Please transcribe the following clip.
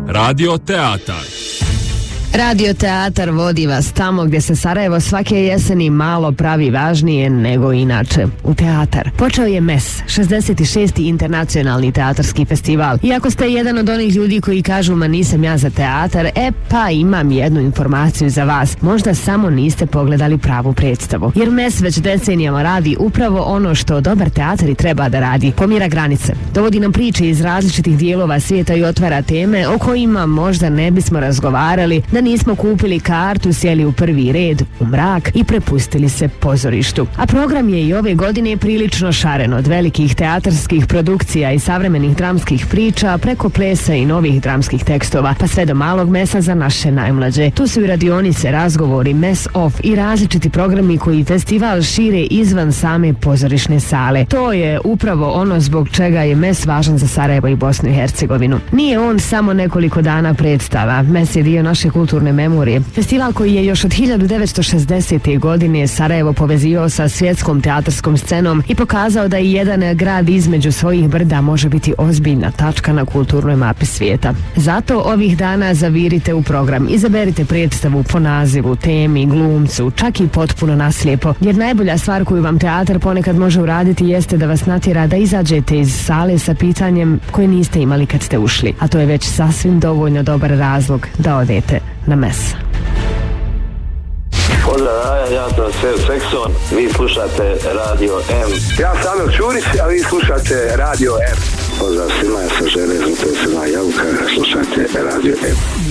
Radio Teatar. Radio Teatar vodi vas tamo gdje se Sarajevo svake jeseni malo pravi važnije nego inače, u teatar. Počeo je MES, 66. internacionalni teatarski festival. I ako ste jedan od onih ljudi koji kažu ma nisam ja za teatar, pa imam jednu informaciju za vas. Možda samo niste pogledali pravu predstavu. Jer MES već decenijama radi upravo ono što dobar teatar i treba da radi. Pomjera granice. Dovodi nam priče iz različitih dijelova svijeta i otvara teme o kojima možda ne bismo razgovarali da nismo kupili kartu, sjeli u prvi red, u mrak i prepustili se pozorištu. A program je i ove godine prilično šaren, od velikih teatarskih produkcija i savremenih dramskih priča preko plesa i novih dramskih tekstova, pa sve do malog mesa za naše najmlađe. Tu su i radionice, razgovori, mess off i različiti programi koji festival šire izvan same pozorišne sale. To je upravo ono zbog čega je MES važan za Sarajevo i Bosnu i Hercegovinu. Nije on samo nekoliko dana predstava. MES je dio naše kulturne memorije. Festival koji je još od 1960. godine Sarajevo povezivao sa svjetskom teatarskom scenom i pokazao da i jedan grad između svojih brda može biti ozbiljna tačka na kulturnoj mapi svijeta. Zato ovih dana zavirite u program. Izaberite predstavu po nazivu, temi, glumcu, čak i potpuno naslijepo. Jer najbolja stvar koju vam teatar ponekad može uraditi jeste da vas natjera da izađete iz sale sa pitanjem koje niste imali kad ste ušli. A to je već sasvim dovoljno dobar razlog da odete na MES. Pozdrav, ja sam Sef Sekson, vi slušate Radio M. Ja sam Amel Čurić, a vi slušate Radio M. Pozdrav svima, ja sam Železno, to je Srna Javuka, slušate Radio M.